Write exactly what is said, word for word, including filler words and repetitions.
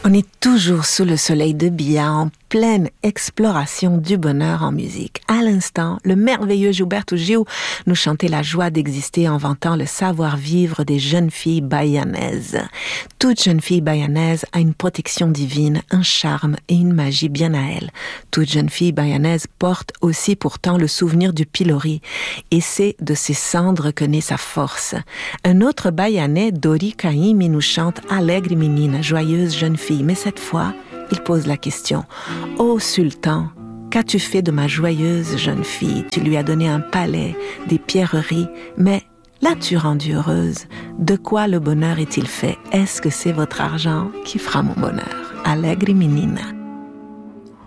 On est toujours sous le soleil de Bia, en pleine exploration du bonheur en musique. À l'instant, le merveilleux Gilberto Gil nous chantait la joie d'exister en vantant le savoir-vivre des jeunes filles bahianaises. Toute jeune fille bahanaise a une protection divine, un charme et une magie bien à elle. Toute jeune fille bahanaise porte aussi pourtant le souvenir du pilori, et c'est de ses cendres que naît sa force. Un autre bahianais, Dori Caymmi, nous chante « Alegre menina », joyeuse jeune fille. Mais cette fois, il pose la question. « Ô sultan, qu'as-tu fait de ma joyeuse jeune fille? Tu lui as donné un palais, des pierreries, mais l'as-tu rendue heureuse? De quoi le bonheur est-il fait? Est-ce que c'est votre argent qui fera mon bonheur? Alegre menina. »